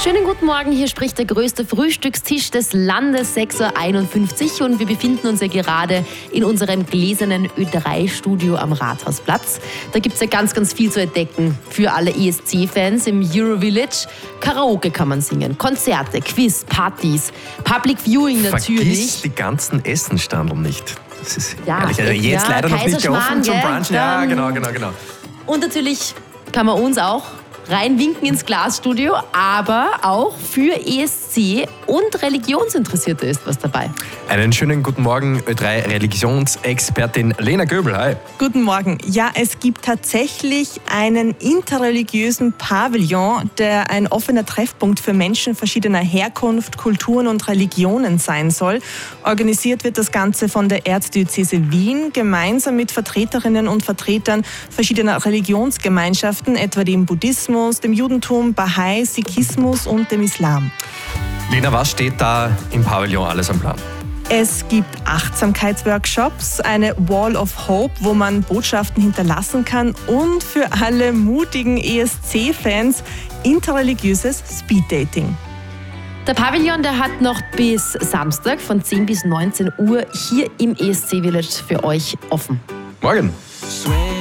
Schönen guten Morgen, hier spricht der größte Frühstückstisch des Landes, 6.51 Uhr und wir befinden uns ja gerade in unserem gläsernen Ö3-Studio am Rathausplatz. Da gibt es ja ganz, ganz viel zu entdecken für alle ESC-Fans im Eurovillage. Karaoke kann man singen, Konzerte, Quiz, Partys, Public Viewing natürlich. Vergiss die ganzen Essenstandeln nicht. Das ist ehrlich. Also jetzt ja, leider noch nicht geöffnet zum gell? Brunchen. Ja, genau. Und natürlich kann man uns auch reinwinken ins Glasstudio, aber auch für ESC und Religionsinteressierte ist was dabei. Einen schönen guten Morgen, Ö3 Religionsexpertin Lena Göbel. Hi. Guten Morgen. Ja, es gibt tatsächlich einen interreligiösen Pavillon, der ein offener Treffpunkt für Menschen verschiedener Herkunft, Kulturen und Religionen sein soll. Organisiert wird das Ganze von der Erzdiözese Wien gemeinsam mit Vertreterinnen und Vertretern verschiedener Religionsgemeinschaften, etwa dem Buddhismus, dem Judentum, Bahai, Sikhismus und dem Islam. Lena, was steht da im Pavillon alles am Plan? Es gibt Achtsamkeitsworkshops, eine Wall of Hope, wo man Botschaften hinterlassen kann und für alle mutigen ESC-Fans interreligiöses Speeddating. Der Pavillon, der hat noch bis Samstag von 10 bis 19 Uhr hier im ESC Village für euch offen. Morgen.